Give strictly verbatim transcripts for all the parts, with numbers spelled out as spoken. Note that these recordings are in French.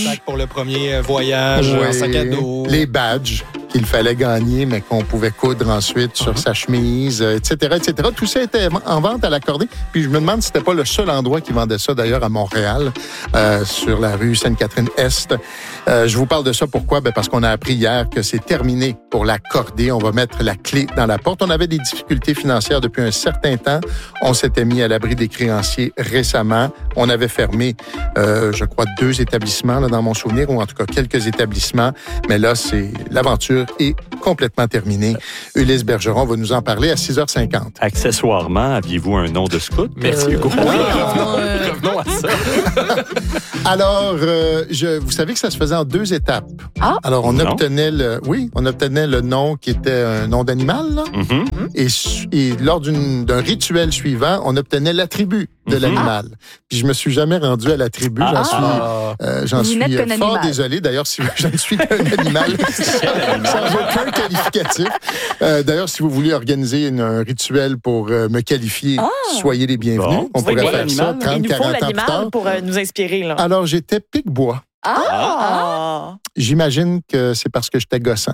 Pour le premier voyage, oui, en sac à dos. Les badges qu'il fallait gagner, mais qu'on pouvait coudre ensuite sur uh-huh. sa chemise, et cetera, et cetera. Tout ça était en vente à l'accordé. Puis je me demande si c'était pas le seul endroit qui vendait ça, d'ailleurs, à Montréal, euh, sur la rue Sainte-Catherine-Est. Euh, je vous parle de ça pourquoi? Ben parce qu'on a appris hier que c'est terminé pour l'accordé. On va mettre la clé dans la porte. On avait des difficultés financières depuis un certain temps. On s'était mis à l'abri des créanciers récemment. On avait fermé, euh, je crois, deux établissements, là, dans mon souvenir, ou en tout cas quelques établissements. Mais là, c'est l'aventure est complètement terminée. Ulysse Bergeron va nous en parler à six heures cinquante. Accessoirement, aviez-vous un nom de scout? Merci, euh, Hugo. Oui, revenons, euh... revenons à ça. Alors, euh, je, vous savez que ça se faisait en deux étapes. Ah. Alors, on non. obtenait le, oui, on obtenait le nom qui était un nom d'animal, là. Mm-hmm. Et, et lors d'une, d'un rituel suivant, on obtenait l'attribut de mm-hmm. l'animal. Puis je me suis jamais rendu à l'attribut. Ah. J'en suis, euh, j'en suis euh, fort désolé. D'ailleurs, si je ne suis qu'un animal, sans aucun qualificatif. Euh, d'ailleurs, si vous voulez organiser une, un rituel pour euh, me qualifier, ah. soyez les bienvenus. Bon. On pourrait faire ça trente, quarante ans plus tard. Pour euh, nous inspirer, là. Alors, j'étais pic-bois. Ah. ah! J'imagine que c'est parce que j'étais gossant.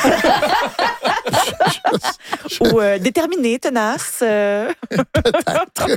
Ou euh, déterminé, tenace. Euh... Peut-être.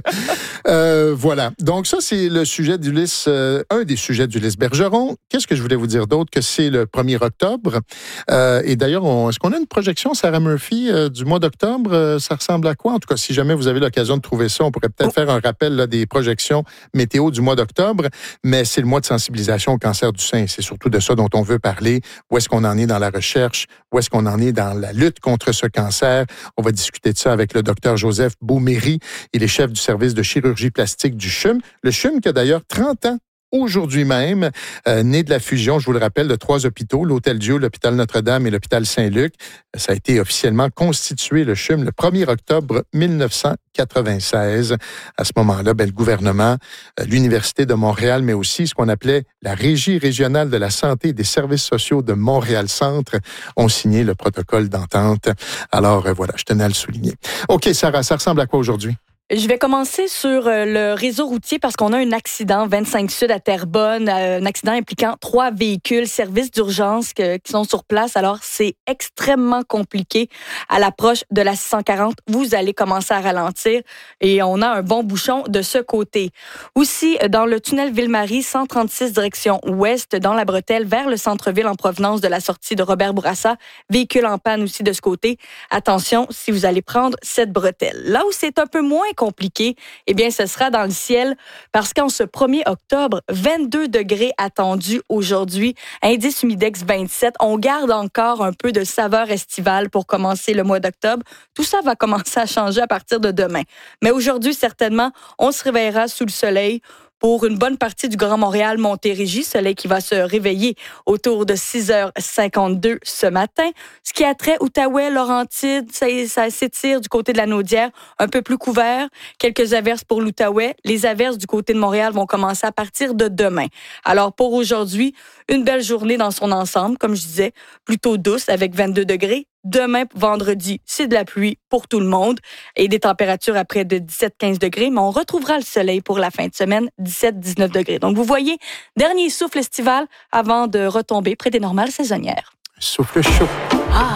Euh, voilà. Donc ça, c'est le sujet d'Ulysse, euh, un des sujets d'Ulysse Bergeron. Qu'est-ce que je voulais vous dire d'autre? Que c'est le premier octobre. Euh, et d'ailleurs, on, est-ce qu'on a une projection, Sarah Murphy, euh, du mois d'octobre? Euh, ça ressemble à quoi? En tout cas, si jamais vous avez l'occasion de trouver ça, on pourrait peut-être oh. faire un rappel là, des projections météo du mois d'octobre. Mais c'est le mois de sensibilisation au cancer du sein. C'est surtout de ça dont on veut parler. Où est-ce qu'on en est dans la recherche? Où est-ce qu'on en est dans la lutte contre ce cancer? On va discuter de ça avec le docteur Joseph Beauméry. Il est chef du service de chirurgie plastique du C H U M. Le C H U M qui a d'ailleurs trente ans aujourd'hui même, euh, né de la fusion, je vous le rappelle, de trois hôpitaux, l'Hôtel Dieu, l'Hôpital Notre-Dame et l'Hôpital Saint-Luc. Ça a été officiellement constitué, le C H U M, le premier octobre mille neuf cent quatre-vingt-seize. À ce moment-là, ben, le gouvernement, euh, l'Université de Montréal, mais aussi ce qu'on appelait la Régie régionale de la santé et des services sociaux de Montréal-Centre ont signé le protocole d'entente. Alors, euh, voilà, je tenais à le souligner. OK, Sarah, ça ressemble à quoi aujourd'hui? Je vais commencer sur le réseau routier parce qu'on a un accident vingt-cinq Sud à Terrebonne, un accident impliquant trois véhicules, services d'urgence qui sont sur place. Alors, c'est extrêmement compliqué. À l'approche de la six cent quarante, vous allez commencer à ralentir et on a un bon bouchon de ce côté. Aussi, dans le tunnel Ville-Marie, cent trente-six direction ouest, dans la bretelle, vers le centre-ville en provenance de la sortie de Robert Bourassa. Véhicule en panne aussi de ce côté. Attention, si vous allez prendre cette bretelle. Là où c'est un peu moins compliqué, eh bien, ce sera dans le ciel parce qu'en ce premier octobre, vingt-deux degrés attendus aujourd'hui, indice humidex vingt-sept. On garde encore un peu de saveur estivale pour commencer le mois d'octobre. Tout ça va commencer à changer à partir de demain. Mais aujourd'hui, certainement, on se réveillera sous le soleil pour une bonne partie du Grand Montréal, Montérégie, soleil qui va se réveiller autour de six heures cinquante-deux ce matin. Ce qui a trait Outaouais, Laurentides, ça, ça s'étire du côté de la Naudière, un peu plus couvert. Quelques averses pour l'Outaouais. Les averses du côté de Montréal vont commencer à partir de demain. Alors pour aujourd'hui, une belle journée dans son ensemble, comme je disais, plutôt douce avec vingt-deux degrés. Demain, vendredi, c'est de la pluie pour tout le monde et des températures à près de dix-sept à quinze degrés, mais on retrouvera le soleil pour la fin de semaine, dix-sept à dix-neuf degrés. Donc, vous voyez, dernier souffle estival avant de retomber près des normales saisonnières. Souffle chaud. Ah!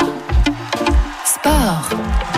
Sport.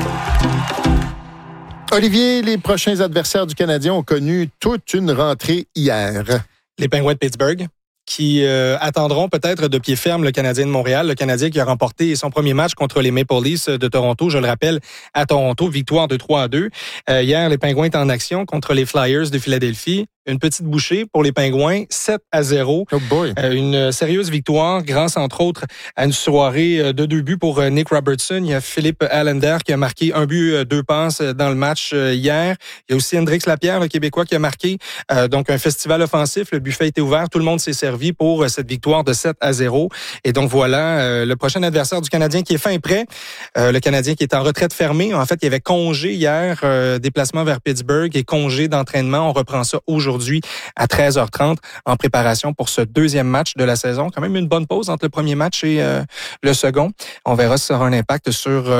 Olivier, les prochains adversaires du Canadien ont connu toute une rentrée hier. Les Penguins de Pittsburgh, qui euh, attendront peut-être de pied ferme le Canadien de Montréal. Le Canadien qui a remporté son premier match contre les Maple Leafs de Toronto, je le rappelle, à Toronto, victoire de trois à deux. Euh, hier, les Penguins étaient en action contre les Flyers de Philadelphie. Une petite bouchée pour les Pingouins, sept à zéro. Oh boy. Euh, une sérieuse victoire grâce, entre autres, à une soirée de deux buts pour Nick Robertson. Il y a Philippe Allender qui a marqué un but, deux passes dans le match hier. Il y a aussi Hendrix Lapierre, le Québécois, qui a marqué euh, donc un festival offensif. Le buffet était ouvert. Tout le monde s'est servi pour cette victoire de sept à zéro. Et donc voilà, euh, le prochain adversaire du Canadien qui est fin prêt. Euh, le Canadien qui est en retraite fermée. En fait, il y avait congé hier, euh, déplacement vers Pittsburgh et congé d'entraînement. On reprend ça aujourd'hui à treize heures trente en préparation pour ce deuxième match de la saison. Quand même une bonne pause entre le premier match et euh, le second. On verra si ça aura un impact sur euh,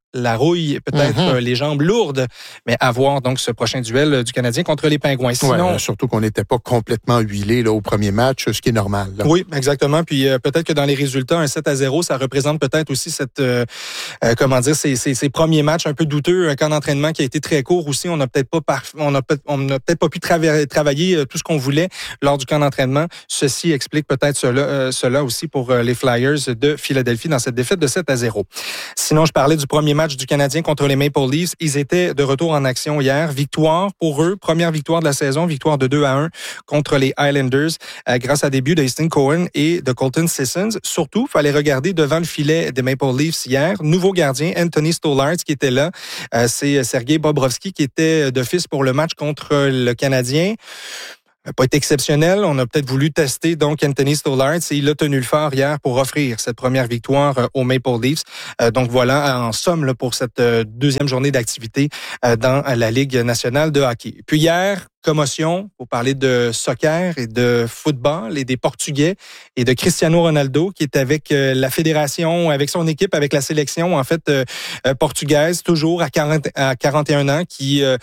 la rouille, peut-être mm-hmm. euh, les jambes lourdes, mais à voir donc ce prochain duel euh, du Canadien contre les Pingouins. Sinon, ouais, surtout qu'on n'était pas complètement huilé là, au premier match, ce qui est normal. Là. Oui, exactement. Puis euh, peut-être que dans les résultats, un sept à zéro, ça représente peut-être aussi cette, euh, euh, comment dire, ces, ces, ces premiers matchs un peu douteux, un camp d'entraînement qui a été très court aussi. On n'a peut-être pas, parf- on a peut- on n'a peut-être pas pu trava- travailler euh, tout ce qu'on voulait lors du camp d'entraînement. Ceci explique peut-être cela, euh, cela aussi pour euh, les Flyers de Philadelphie dans cette défaite de sept à zéro. Sinon, je parlais du premier match du Canadien contre les Maple Leafs. Ils étaient de retour en action hier. Victoire pour eux, première victoire de la saison, victoire de deux à un contre les Islanders euh, grâce à des buts de Easton Cohen et de Colton Sissons. Surtout, il fallait regarder devant le filet des Maple Leafs hier. Nouveau gardien, Anthony Stolarz, qui était là. Euh, c'est Sergei Bobrovsky qui était d'office pour le match contre le Canadien. n'a pas été exceptionnel. On a peut-être voulu tester donc Anthony Stolarz et il a tenu le fort hier pour offrir cette première victoire euh, aux Maple Leafs. Euh, donc voilà, en somme là, pour cette euh, deuxième journée d'activité euh, dans la Ligue nationale de hockey. Puis hier, commotion pour parler de soccer et de football et des Portugais et de Cristiano Ronaldo qui est avec euh, la fédération, avec son équipe, avec la sélection en fait euh, euh, portugaise, toujours à, quarante, à quarante et un ans, qui euh,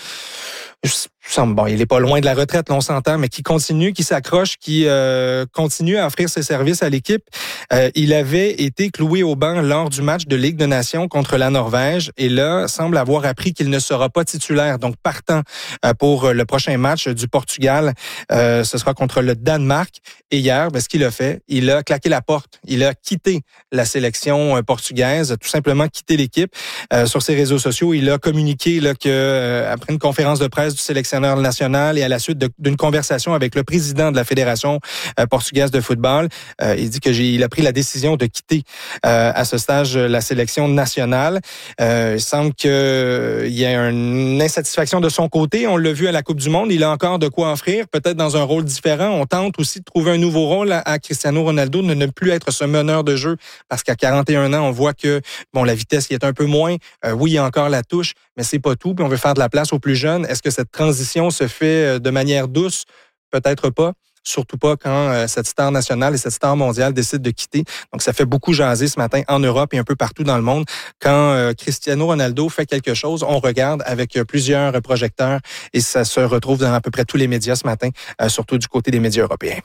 bon, il est pas loin de la retraite, là, on s'entend, mais qui continue, qui s'accroche, qui euh, continue à offrir ses services à l'équipe. Euh, il avait été cloué au banc lors du match de Ligue des Nations contre la Norvège et là, semble avoir appris qu'il ne sera pas titulaire. Donc, partant euh, pour le prochain match du Portugal, euh, ce sera contre le Danemark. Et hier, ben, ce qu'il a fait, il a claqué la porte. Il a quitté la sélection portugaise, tout simplement quitté l'équipe. Euh, sur ses réseaux sociaux, il a communiqué là, que euh, après une conférence de presse du sélectionneur national et à la suite de, d'une conversation avec le président de la Fédération euh, portugaise de football, euh, il dit que j'ai, il a pris la décision de quitter euh, à ce stage la sélection nationale. Euh, il semble qu'il euh, y a une insatisfaction de son côté. On l'a vu à la Coupe du Monde. Il a encore de quoi offrir, peut-être dans un rôle différent. On tente aussi de trouver un nouveau rôle à, à Cristiano Ronaldo, de ne plus être ce meneur de jeu, parce qu'à quarante et un ans, on voit que bon, la vitesse qui est un peu moins. Euh, oui, il y a encore la touche, mais c'est pas tout. Puis on veut faire de la place aux plus jeunes. Est-ce que cette transition se fait de manière douce? Peut-être pas. Surtout pas quand euh, cette star nationale et cette star mondiale décident de quitter. Donc, ça fait beaucoup jaser ce matin en Europe et un peu partout dans le monde. Quand euh, Cristiano Ronaldo fait quelque chose, on regarde avec euh, plusieurs projecteurs et ça se retrouve dans à peu près tous les médias ce matin, euh, surtout du côté des médias européens.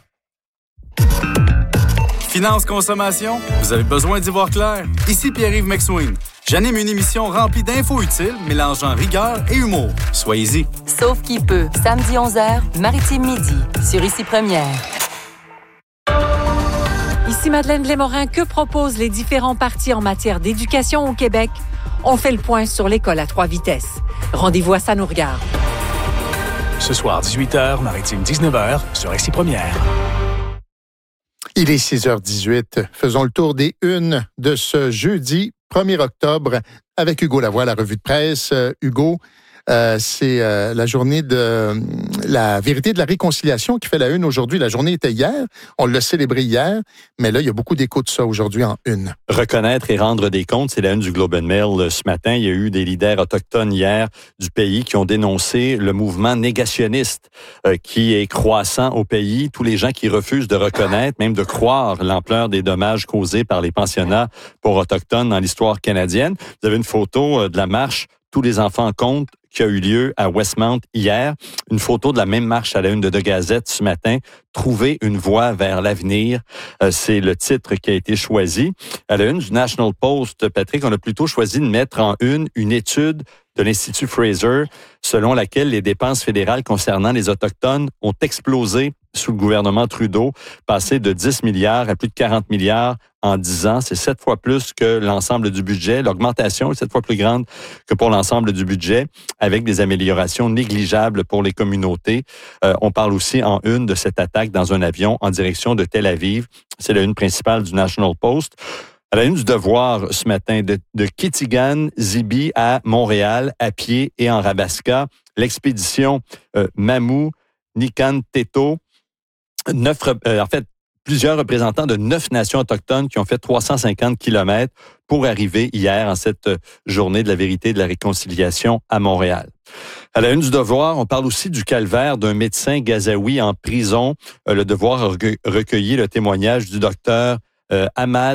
Finance Consommation, vous avez besoin d'y voir clair? Ici Pierre-Yves McSween. J'anime une émission remplie d'infos utiles, mélangeant rigueur et humour. Soyez-y. Sauf qui peut, samedi onze heures, Maritime Midi, sur Ici Première. Ici Madeleine Lémorin, que proposent les différents partis en matière d'éducation au Québec? On fait le point sur l'école à trois vitesses. Rendez-vous à Ça nous regarde. Ce soir, dix-huit heures, Maritime dix-neuf heures, sur Ici Première. Il est six heures dix-huit. Faisons le tour des unes de ce jeudi premier octobre avec Hugo Lavoie, la revue de presse. Euh, Hugo, euh, c'est euh, la journée de euh, la vérité de la réconciliation qui fait la une aujourd'hui. La journée était hier, on l'a célébré hier, mais là, il y a beaucoup d'écho de ça aujourd'hui en une. Reconnaître et rendre des comptes, c'est la une du Globe and Mail ce matin. Il y a eu des leaders autochtones hier du pays qui ont dénoncé le mouvement négationniste euh, qui est croissant au pays. Tous les gens qui refusent de reconnaître, même de croire l'ampleur des dommages causés par les pensionnats pour autochtones dans l'histoire canadienne. Vous avez une photo de la marche « Tous les enfants comptent » qui a eu lieu à Westmount hier. Une photo de la même marche à la une de The Gazette ce matin. « Trouver une voie vers l'avenir », euh, c'est le titre qui a été choisi. À la une du National Post, Patrick, on a plutôt choisi de mettre en une une étude de l'Institut Fraser, selon laquelle les dépenses fédérales concernant les Autochtones ont explosé sous le gouvernement Trudeau, passé de dix milliards à plus de quarante milliards en dix ans. C'est sept fois plus que l'ensemble du budget. L'augmentation est sept fois plus grande que pour l'ensemble du budget, avec des améliorations négligeables pour les communautés. Euh, on parle aussi en une de cette attaque dans un avion en direction de Tel Aviv. C'est la une principale du National Post. À la une du Devoir ce matin, de, de Kitigan, Zibi à Montréal, à pied et en Rabasca, l'expédition euh, Mamou, Nikan Teto, neuf, euh, en fait, plusieurs représentants de neuf nations autochtones qui ont fait trois cent cinquante kilomètres pour arriver hier en cette journée de la vérité et de la réconciliation à Montréal. À la une du Devoir, on parle aussi du calvaire d'un médecin gazaoui en prison. Euh, le Devoir a recueilli le témoignage du docteur euh, Ahmad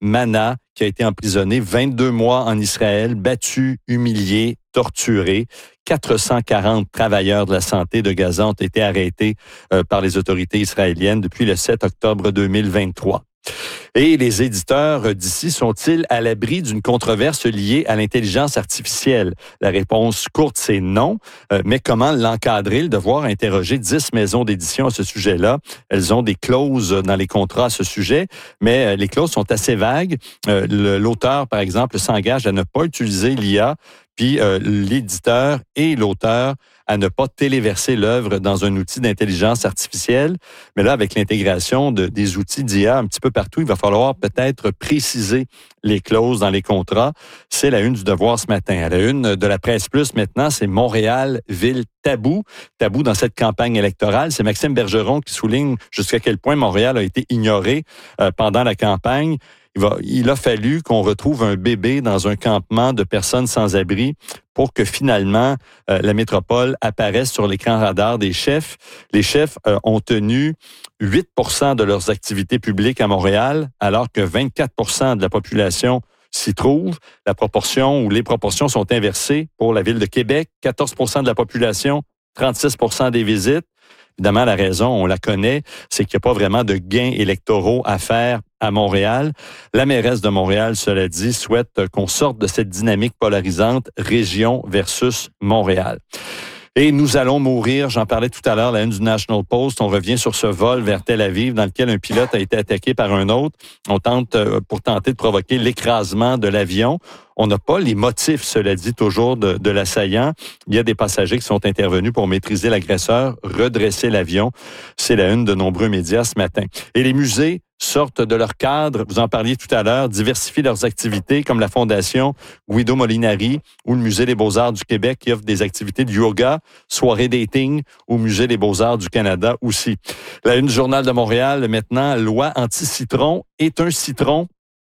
Mana, qui a été emprisonné vingt-deux mois en Israël, battu, humilié, torturé. quatre cent quarante travailleurs de la santé de Gaza ont été arrêtés euh, par les autorités israéliennes depuis le sept octobre deux mille vingt-trois. Et les éditeurs d'ici sont-ils à l'abri d'une controverse liée à l'intelligence artificielle? La réponse courte, c'est non. Euh, mais comment l'encadrer? Le devoir interroger dix maisons d'édition à ce sujet-là. Elles ont des clauses dans les contrats à ce sujet, mais euh, les clauses sont assez vagues. Euh, le, l'auteur, par exemple, s'engage à ne pas utiliser l'I A, puis euh, l'éditeur et l'auteur à ne pas téléverser l'œuvre dans un outil d'intelligence artificielle. Mais là, avec l'intégration de, des outils d'I A un petit peu partout, il va falloir peut-être préciser les clauses dans les contrats. C'est la une du Devoir ce matin. À la une de la Presse Plus maintenant, c'est Montréal, ville tabou. Tabou dans cette campagne électorale. C'est Maxime Bergeron qui souligne jusqu'à quel point Montréal a été ignoré euh, pendant la campagne. Il, va, il a fallu qu'on retrouve un bébé dans un campement de personnes sans abri pour que finalement euh, la métropole apparaisse sur l'écran radar des chefs. Les chefs euh, ont tenu huit pour cent de leurs activités publiques à Montréal, alors que vingt-quatre pour cent de la population s'y trouve. La proportion ou les proportions sont inversées pour la ville de Québec. quatorze pour cent de la population, trente-six pour cent des visites. Évidemment, la raison, on la connaît, c'est qu'il n'y a pas vraiment de gains électoraux à faire à Montréal. La mairesse de Montréal, cela dit, souhaite qu'on sorte de cette dynamique polarisante région versus Montréal. Et nous allons mourir, j'en parlais tout à l'heure, la une du National Post, on revient sur ce vol vers Tel Aviv dans lequel un pilote a été attaqué par un autre. On tente, euh, pour tenter de provoquer l'écrasement de l'avion. On n'a pas les motifs, cela dit, toujours de, de l'assaillant. Il y a des passagers qui sont intervenus pour maîtriser l'agresseur, redresser l'avion. C'est la une de nombreux médias ce matin. Et les musées sortent de leur cadre, vous en parliez tout à l'heure, diversifient leurs activités comme la Fondation Guido Molinari ou le Musée des Beaux-Arts du Québec qui offre des activités de yoga, soirée dating au Musée des Beaux-Arts du Canada aussi. La une du Journal de Montréal, maintenant, loi anti-citron est un citron.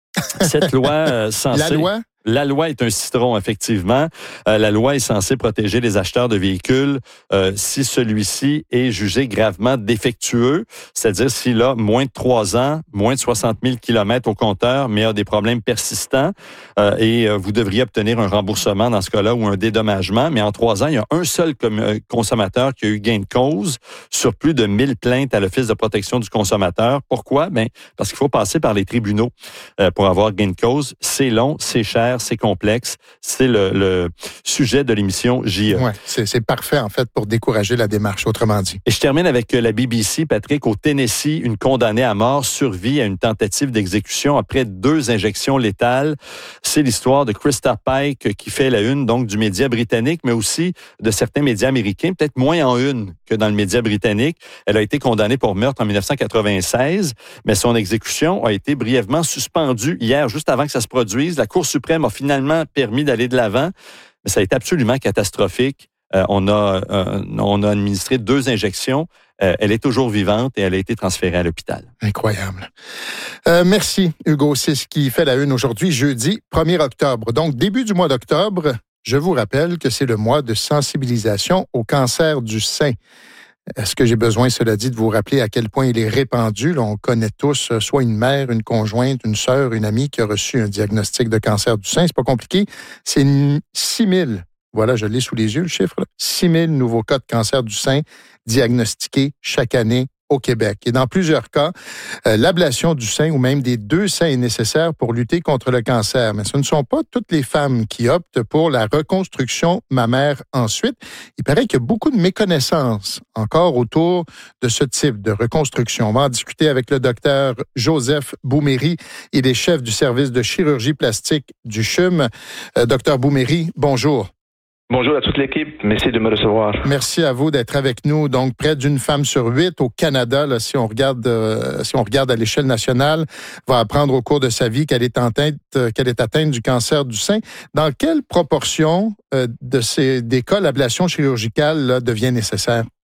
Cette loi euh, censée... La loi? La loi est un citron, effectivement. Euh, la loi est censée protéger les acheteurs de véhicules euh, si celui-ci est jugé gravement défectueux, c'est-à-dire s'il a moins de trois ans, moins de soixante mille kilomètres au compteur, mais a des problèmes persistants euh, et euh, vous devriez obtenir un remboursement dans ce cas-là ou un dédommagement. Mais en trois ans, il y a un seul com- consommateur qui a eu gain de cause sur plus de mille plaintes à l'Office de protection du consommateur. Pourquoi? Ben, parce qu'il faut passer par les tribunaux euh, pour avoir gain de cause. C'est long, c'est cher, c'est complexe. C'est le, le sujet de l'émission J E. Oui, c'est, c'est parfait, en fait, pour décourager la démarche, autrement dit. Et je termine avec la B B C, Patrick. Au Tennessee, une condamnée à mort survit à une tentative d'exécution après deux injections létales. C'est l'histoire de Krista Pike qui fait la une donc du média britannique, mais aussi de certains médias américains, peut-être moins en une que dans le média britannique. Elle a été condamnée pour meurtre en dix-neuf cent quatre-vingt-seize, mais son exécution a été brièvement suspendue hier, juste avant que ça se produise. La Cour suprême a finalement permis d'aller de l'avant, mais ça a été absolument catastrophique. Euh, on a euh, on a administré deux injections. Euh, elle est toujours vivante et elle a été transférée à l'hôpital. Incroyable. Euh, merci, Hugo. C'est ce qui fait la une aujourd'hui, jeudi premier octobre. Donc, début du mois d'octobre, je vous rappelle que c'est le mois de sensibilisation au cancer du sein. Est-ce que j'ai besoin, cela dit, de vous rappeler à quel point il est répandu? Là, on connaît tous soit une mère, une conjointe, une sœur, une amie qui a reçu un diagnostic de cancer du sein. C'est pas compliqué. C'est six mille. Voilà, je l'ai sous les yeux, le chiffre. Là. six mille nouveaux cas de cancer du sein diagnostiqués chaque année au Québec. Et dans plusieurs cas, euh, l'ablation du sein ou même des deux seins est nécessaire pour lutter contre le cancer. Mais ce ne sont pas toutes les femmes qui optent pour la reconstruction mammaire ensuite. Il paraît qu'il y a beaucoup de méconnaissances encore autour de ce type de reconstruction. On va en discuter avec le docteur Joseph Bouméry. Il est chef du service de chirurgie plastique du C H U M. Euh, docteur Bouméry, bonjour. Bonjour à toute l'équipe. Merci de me recevoir. Merci à vous d'être avec nous. Donc, près d'une femme sur huit au Canada, là, si on regarde, euh, si on regarde à l'échelle nationale, va apprendre au cours de sa vie qu'elle est atteinte, euh, qu'elle est atteinte du cancer du sein. Dans quelle proportion euh, de ces des cas l'ablation chirurgicale là, devient nécessaire?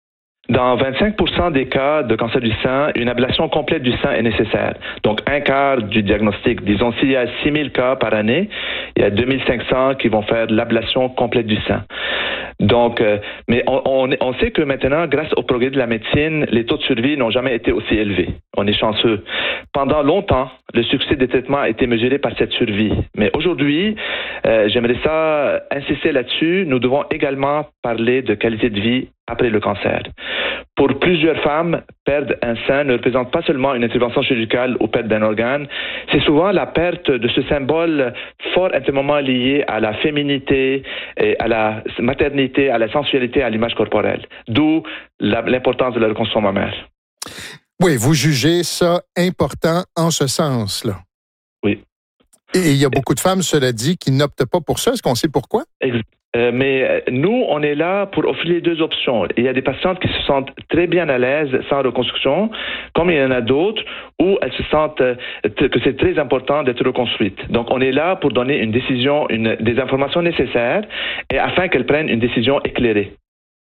Dans vingt-cinq pour cent des cas de cancer du sein, une ablation complète du sein est nécessaire. Donc, un quart du diagnostic. Disons, s'il y a six mille cas par année, il y a deux mille cinq cents qui vont faire l'ablation complète du sein. Donc, euh, mais on, on, on sait que maintenant, grâce au progrès de la médecine, les taux de survie n'ont jamais été aussi élevés. On est chanceux. Pendant longtemps, le succès des traitements a été mesuré par cette survie. Mais aujourd'hui, euh, j'aimerais ça insister là-dessus. Nous devons également parler de qualité de vie après le cancer. Pour plusieurs femmes, perdre un sein ne représente pas seulement une intervention chirurgicale ou perte d'un organe, c'est souvent la perte de ce symbole fort intimement lié à la féminité, et à la maternité, à la sensualité, à l'image corporelle. D'où la, l'importance de la reconstruction mammaire. Oui, vous jugez ça important en ce sens-là. Oui. Et il y a beaucoup de femmes, cela dit, qui n'optent pas pour ça. Est-ce qu'on sait pourquoi? Exactement. Euh, mais nous, on est là pour offrir les deux options. Il y a des patientes qui se sentent très bien à l'aise sans reconstruction, comme il y en a d'autres où elles se sentent euh, que c'est très important d'être reconstruite. Donc, on est là pour donner une décision, une, des informations nécessaires et afin qu'elles prennent une décision éclairée.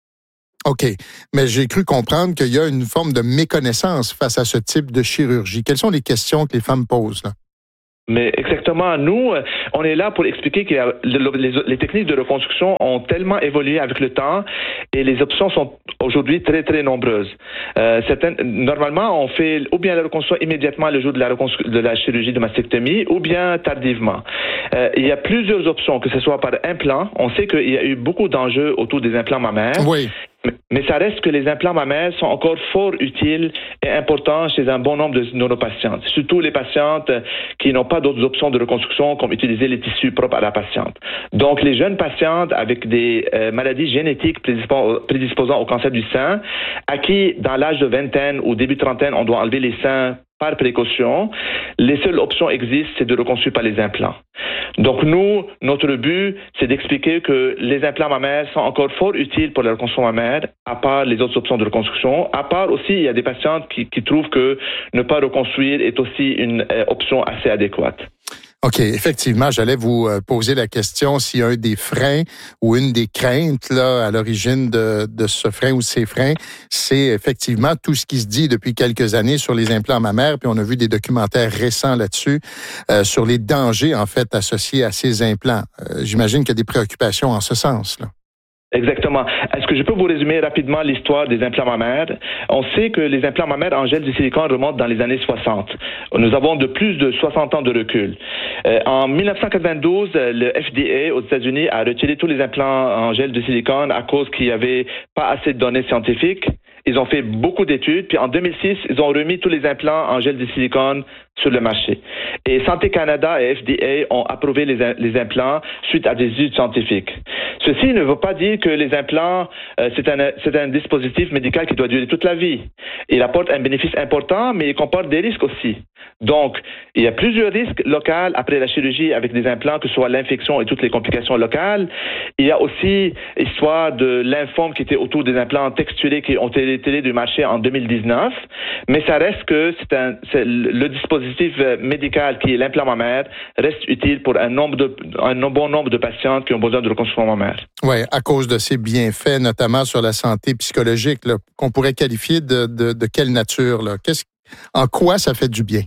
OK. Mais j'ai cru comprendre qu'il y a une forme de méconnaissance face à ce type de chirurgie. Quelles sont les questions que les femmes posent, là? Mais exactement, nous, on est là pour expliquer que les, les techniques de reconstruction ont tellement évolué avec le temps et les options sont aujourd'hui très, très nombreuses. Euh, certaines, normalement, on fait ou bien la reconstruction immédiatement le jour de la, de la chirurgie de mastectomie ou bien tardivement. Euh, il y a plusieurs options, que ce soit par implant. On sait qu'il y a eu beaucoup d'enjeux autour des implants mammaires. Oui. Mais ça reste que les implants mammaires sont encore fort utiles et importants chez un bon nombre de nos patientes, surtout les patientes qui n'ont pas d'autres options de reconstruction comme utiliser les tissus propres à la patiente. Donc, les jeunes patientes avec des euh, maladies génétiques prédisposant, prédisposant au cancer du sein, à qui, dans l'âge de vingtaine ou début trentaine, on doit enlever les seins par précaution, les seules options existent, c'est de reconstruire par les implants. Donc nous, notre but, c'est d'expliquer que les implants mammaires sont encore fort utiles pour la reconstruction mammaire, à part les autres options de reconstruction. À part aussi, il y a des patientes qui, qui trouvent que ne pas reconstruire est aussi une euh, option assez adéquate. OK, effectivement, j'allais vous poser la question si un des freins ou une des craintes là à l'origine de, de ce frein ou ces freins, c'est effectivement tout ce qui se dit depuis quelques années sur les implants mammaires, puis on a vu des documentaires récents là-dessus, euh, sur les dangers en fait associés à ces implants. Euh, j'imagine qu'il y a des préoccupations en ce sens, là. Exactement. Est-ce que je peux vous résumer rapidement l'histoire des implants mammaires? On sait que les implants mammaires en gel de silicone remontent dans les années soixante. Nous avons de plus de soixante ans de recul. Euh, en dix-neuf cent quatre-vingt-douze, le F D A aux États-Unis a retiré tous les implants en gel de silicone à cause qu'il n'y avait pas assez de données scientifiques. Ils ont fait beaucoup d'études, puis en deux mille six, ils ont remis tous les implants en gel de silicone sur le marché. Et Santé Canada et F D A ont approuvé les, les implants suite à des études scientifiques. Ceci ne veut pas dire que les implants, euh, c'est, un, c'est un dispositif médical qui doit durer toute la vie. Il apporte un bénéfice important, mais il comporte des risques aussi. Donc, il y a plusieurs risques locaux après la chirurgie avec des implants, que ce soit l'infection et toutes les complications locales. Il y a aussi l'histoire de lymphome qui était autour des implants texturés qui ont été retirés du marché en deux mille dix-neuf. Mais ça reste que c'est un, c'est le dispositif médical qui est l'implant mammaire reste utile pour un, nombre de, un bon nombre de patientes qui ont besoin de reconstruction mammaire. Oui, à cause de ses bienfaits, notamment sur la santé psychologique, là, qu'on pourrait qualifier de, de, de quelle nature? Là? Qu'est-ce, en quoi ça fait du bien?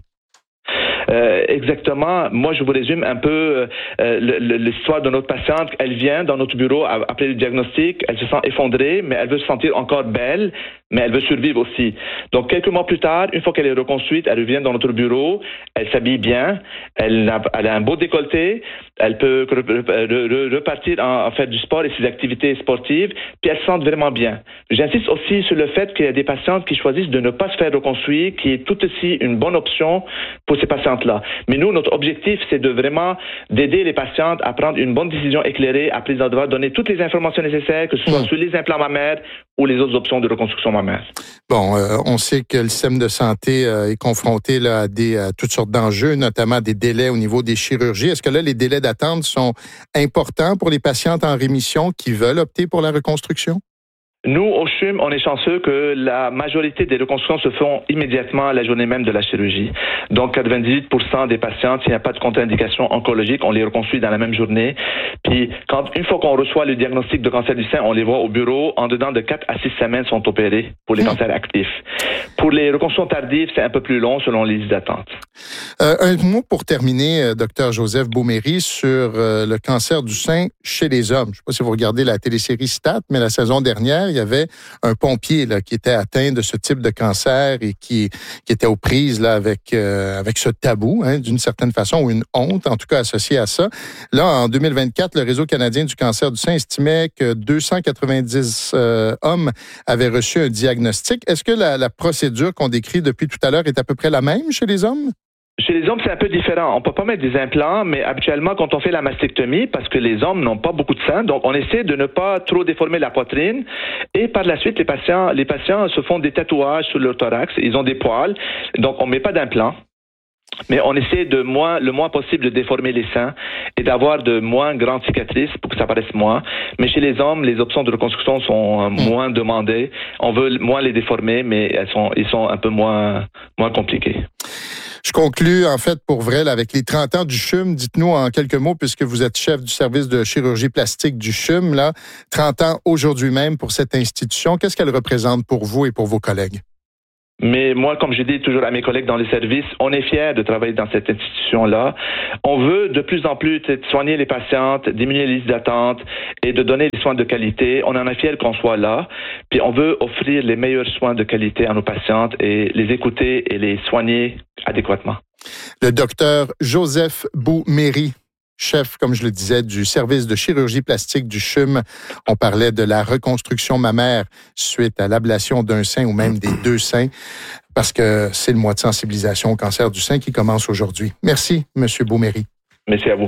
Euh, exactement. Moi, je vous résume un peu euh, le, le, l'histoire de notre patiente. Elle vient dans notre bureau après le diagnostic. Elle se sent effondrée, mais elle veut se sentir encore belle, mais elle veut survivre aussi. Donc, quelques mois plus tard, une fois qu'elle est reconstruite, elle revient dans notre bureau. Elle s'habille bien. Elle a, elle a un beau décolleté. Elle peut repartir en, en faire du sport et ses activités sportives. Puis elle se sent vraiment bien. J'insiste aussi sur le fait qu'il y a des patientes qui choisissent de ne pas se faire reconstruire, qui est tout aussi une bonne option pour ces patientes-là. Mais nous, notre objectif, c'est de vraiment d'aider les patientes à prendre une bonne décision éclairée, après avoir donné toutes les informations nécessaires, que ce soit mmh. sur les implants mammaires ou les autres options de reconstruction mammaire. Bon, euh, on sait que le système de santé euh, est confronté là, à, des, à toutes sortes d'enjeux, notamment des délais au niveau des chirurgies. Est-ce que là, les délais d'attente sont importants pour les patientes en rémission qui veulent opter pour la reconstruction? Nous, au C H U M, on est chanceux que la majorité des reconstructions se font immédiatement la journée même de la chirurgie. Donc, quatre-vingt-dix-huit pour cent des patients, s'il n'y a pas de contre-indication oncologique, on les reconstruit dans la même journée. Puis, quand, une fois qu'on reçoit le diagnostic de cancer du sein, on les voit au bureau. En dedans de quatre à six semaines, sont opérés pour les mmh. cancers actifs. Pour les reconstructions tardives, c'est un peu plus long selon les listes d'attente. Euh, un mot pour terminer, euh, docteur Joseph Beauméry, sur euh, le cancer du sein chez les hommes. Je ne sais pas si vous regardez la télésérie Stat, mais la saison dernière, il y avait un pompier là, qui était atteint de ce type de cancer et qui, qui était aux prises là, avec, euh, avec ce tabou, hein, d'une certaine façon, ou une honte, en tout cas associée à ça. Là, en deux mille vingt-quatre, le Réseau canadien du cancer du sein estimait que deux cent quatre-vingt-dix euh, hommes avaient reçu un diagnostic. Est-ce que la, la procédure qu'on décrit depuis tout à l'heure est à peu près la même chez les hommes? Chez les hommes, c'est un peu différent. On peut pas mettre des implants, mais habituellement, quand on fait la mastectomie, parce que les hommes n'ont pas beaucoup de sein, donc on essaie de ne pas trop déformer la poitrine. Et par la suite, les patients, les patients se font des tatouages sur leur thorax. Ils ont des poils, donc on met pas d'implants. Mais on essaie de moins, le moins possible de déformer les seins et d'avoir de moins grandes cicatrices pour que ça paraisse moins. Mais chez les hommes, les options de reconstruction sont mmh. moins demandées. On veut moins les déformer, mais elles sont, ils sont un peu moins, moins compliqués. Je conclue, en fait, pour vrai, là, avec les trente ans du C H U M. Dites-nous en quelques mots, puisque vous êtes chef du service de chirurgie plastique du C H U M, là, trente ans aujourd'hui même pour cette institution. Qu'est-ce qu'elle représente pour vous et pour vos collègues? Mais moi, comme je dis toujours à mes collègues dans les services, on est fiers de travailler dans cette institution-là. On veut de plus en plus soigner les patientes, diminuer les listes d'attente et de donner des soins de qualité. On en est fiers qu'on soit là. Puis on veut offrir les meilleurs soins de qualité à nos patientes et les écouter et les soigner adéquatement. Le docteur Joseph Beauméry, chef, comme je le disais, du service de chirurgie plastique du C H U M. On parlait de la reconstruction mammaire suite à l'ablation d'un sein ou même des deux seins, parce que c'est le mois de sensibilisation au cancer du sein qui commence aujourd'hui. Merci, M. Beauméry. Merci à vous.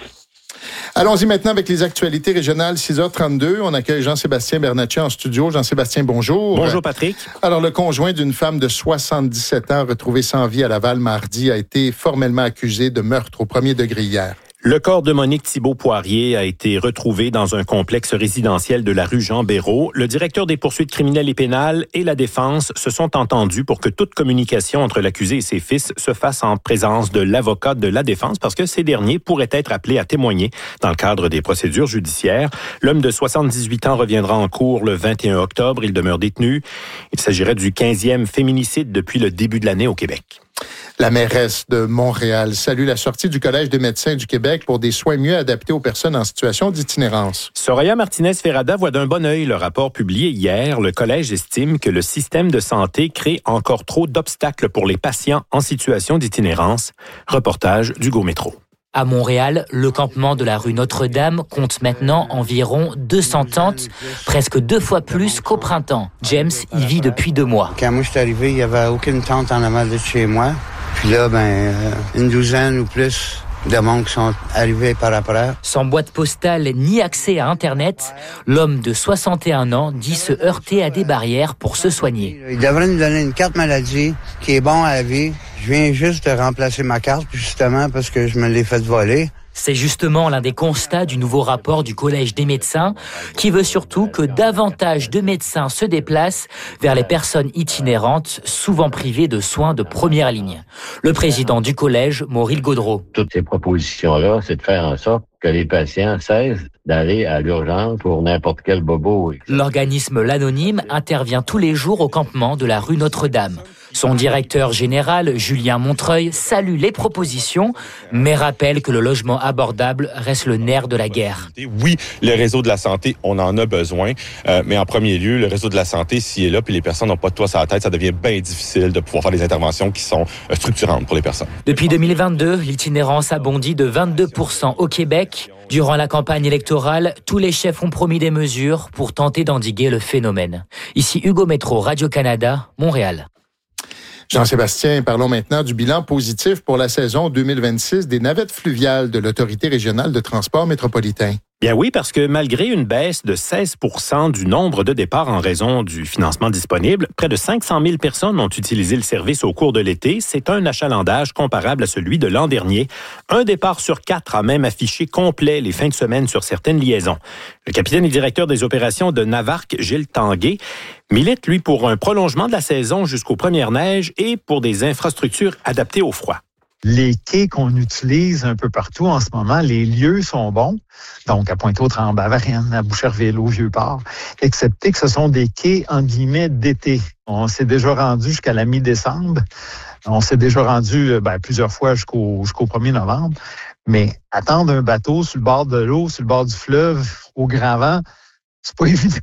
Allons-y maintenant avec les actualités régionales, six heures trente-deux. On accueille Jean-Sébastien Bernatchez en studio. Jean-Sébastien, bonjour. Bonjour, Patrick. Alors, le conjoint d'une femme de soixante-dix-sept ans retrouvée sans vie à Laval mardi a été formellement accusé de meurtre au premier degré hier. Le corps de Monique Thibault-Poirier a été retrouvé dans un complexe résidentiel de la rue Jean-Béraud. Le directeur des poursuites criminelles et pénales et la défense se sont entendus pour que toute communication entre l'accusé et ses fils se fasse en présence de l'avocat de la défense parce que ces derniers pourraient être appelés à témoigner dans le cadre des procédures judiciaires. L'homme de soixante-dix-huit ans reviendra en cours le vingt et un octobre. Il demeure détenu. Il s'agirait du quinzième féminicide depuis le début de l'année au Québec. La mairesse de Montréal salue la sortie du Collège des médecins du Québec pour des soins mieux adaptés aux personnes en situation d'itinérance. Soraya Martinez-Ferrada voit d'un bon œil le rapport publié hier. Le Collège estime que le système de santé crée encore trop d'obstacles pour les patients en situation d'itinérance. Reportage d'Hugo Métro. À Montréal, le campement de la rue Notre-Dame compte maintenant environ deux cents tentes, presque deux fois plus qu'au printemps. James y vit depuis deux mois. Quand moi je suis arrivé, il n'y avait aucune tente en avant de chez moi. Puis là, ben, euh, une douzaine ou plus de monde qui sont arrivés par après. Sans boîte postale ni accès à Internet, l'homme de soixante et un ans dit se heurter à des barrières pour se soigner. Il devrait nous donner une carte maladie qui est bon à la vie. Je viens juste de remplacer ma carte, justement, parce que je me l'ai fait voler. C'est justement l'un des constats du nouveau rapport du Collège des médecins, qui veut surtout que davantage de médecins se déplacent vers les personnes itinérantes, souvent privées de soins de première ligne. Le président du Collège, Maurice Gaudreau. Toutes ces propositions-là, c'est de faire en sorte que les patients cessent d'aller à l'urgence pour n'importe quel bobo. L'organisme L'Anonyme intervient tous les jours au campement de la rue Notre-Dame. Son directeur général, Julien Montreuil, salue les propositions, mais rappelle que le logement abordable reste le nerf de la guerre. Oui, le réseau de la santé, on en a besoin, euh, mais en premier lieu, le réseau de la santé, s'il est là, puis les personnes n'ont pas de toit sur la tête, ça devient bien difficile de pouvoir faire des interventions qui sont euh, structurantes pour les personnes. Depuis deux mille vingt-deux, l'itinérance a bondi de vingt-deux pour cent au Québec. Durant la campagne électorale, tous les chefs ont promis des mesures pour tenter d'endiguer le phénomène. Ici Hugo Métro, Radio-Canada, Montréal. Jean-Sébastien, parlons maintenant du bilan positif pour la saison deux mille vingt-six des navettes fluviales de l'Autorité régionale de transport métropolitain. Bien oui, parce que malgré une baisse de seize pour cent du nombre de départs en raison du financement disponible, près de cinq cent mille personnes ont utilisé le service au cours de l'été. C'est un achalandage comparable à celui de l'an dernier. Un départ sur quatre a même affiché complet les fins de semaine sur certaines liaisons. Le capitaine et directeur des opérations de Navarque, Gilles Tanguay, milite, lui, pour un prolongement de la saison jusqu'aux premières neiges et pour des infrastructures adaptées au froid. Les quais qu'on utilise un peu partout en ce moment, les lieux sont bons. Donc, à Pointe-aux-Trembles, à Varennes, à Boucherville, au Vieux-Port, excepté que ce sont des quais, en guillemets, d'été. On s'est déjà rendu jusqu'à la mi-décembre. On s'est déjà rendu ben, plusieurs fois jusqu'au, jusqu'au premier novembre. Mais attendre un bateau sur le bord de l'eau, sur le bord du fleuve, au grand vent, c'est pas évident.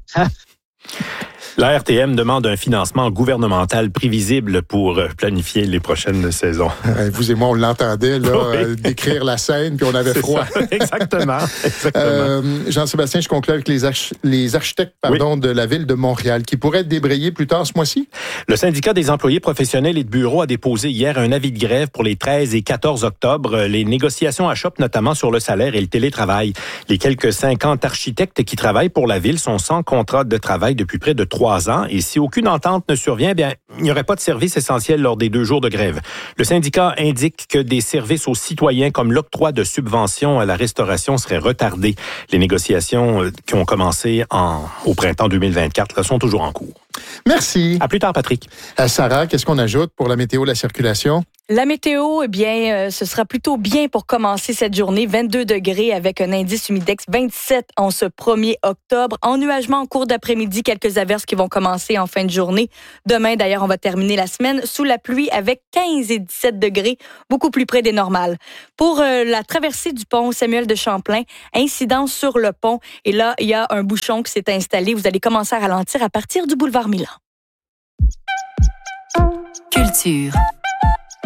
La R T M demande un financement gouvernemental prévisible pour planifier les prochaines saisons. Vous et moi, on l'entendait là, oui. euh, décrire la scène, puis on avait C'est froid. Ça. Exactement. Exactement. Euh, Jean-Sébastien, je conclue avec les, arch- les architectes pardon, oui. de la ville de Montréal qui pourraient être débrayés plus tard ce mois-ci. Le syndicat des employés professionnels et de bureaux a déposé hier un avis de grève pour les treize et quatorze octobre. Les négociations achoppent notamment sur le salaire et le télétravail. Les quelques cinquante architectes qui travaillent pour la ville sont sans contrat de travail depuis près de trois ans. Et si aucune entente ne survient, bien, il n'y aurait pas de service essentiel lors des deux jours de grève. Le syndicat indique que des services aux citoyens comme l'octroi de subventions à la restauration seraient retardés. Les négociations qui ont commencé en, au printemps deux mille vingt-quatre là, sont toujours en cours. Merci. À plus tard, Patrick. À Sarah, qu'est-ce qu'on ajoute pour la météo, la circulation? La météo, eh bien, euh, ce sera plutôt bien pour commencer cette journée. vingt-deux degrés avec un indice humidex vingt-sept en ce premier octobre. Ennuagement en cours d'après-midi, quelques averses qui vont commencer en fin de journée. Demain, d'ailleurs, on va terminer la semaine sous la pluie avec quinze et dix-sept degrés, beaucoup plus près des normales. Pour euh, la traversée du pont Samuel de Champlain, incident sur le pont. Et là, il y a un bouchon qui s'est installé. Vous allez commencer à ralentir à partir du boulevard Milan. Culture.